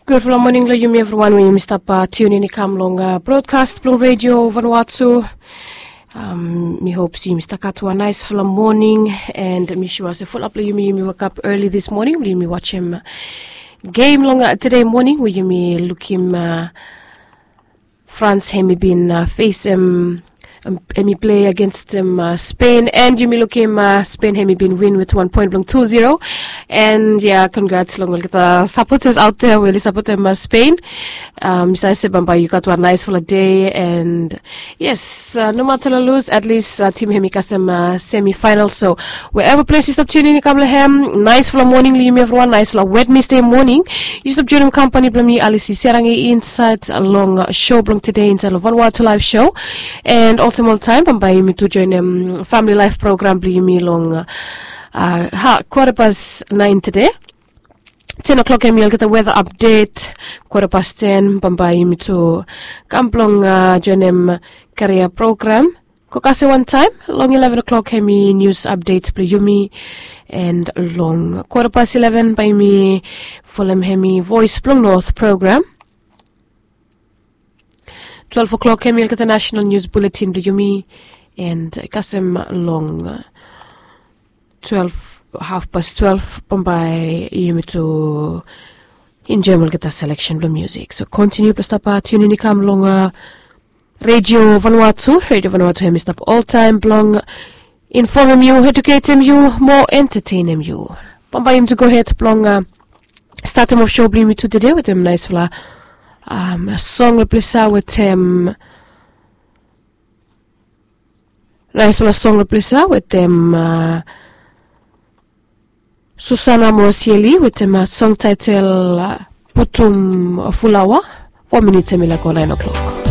Good morning, Layumi everyone. We must tune in Kamlong broadcast Plong Radio Vanuatu. Me hope you Mr. Katwa nice for the morning and me sure full up Layumi woke up early this morning. Me watch him game long today morning. We me look him France hemi been face him. Emi play against Spain, and you may look him Spain hemi been win with 1 point 2-0, and yeah, congrats long kita supporters out there. Really support them Spain. Misa sebamba you got one nice full day, and yes, no matter lose, at least team hemi kasem semi-final. So wherever place you stop tuning, Kamlehem nice full morning, Liam everyone, nice full Wednesday morning. You stop tuning company blami Alice Serangi inside a long show blong today inside of Vanuatu live show, and also all time by me to join family life program bring me long 9:15 today. 10 o'clock I'll get a weather update 10:15 by me to Kamplong join career program kokase one time long 11 o'clock me news update bring me, and long 11:15 by me Fulham hemi voice Plong North program. 12 o'clock Emil get the national news bulletin to Yumi, and Kasem long 12:30 Bombay Yumi to in general get a selection of music. So continue to stop tuning in come long Radio Vanuatu hemi stop all time long inform you, educate you, more entertain you. Bombay him to go ahead long start him of show bring me to today with them nice fella. A song replace with nice song replace with them Susana Mosieli with them song title Putum Fulawa 4 minutes 9 o'clock.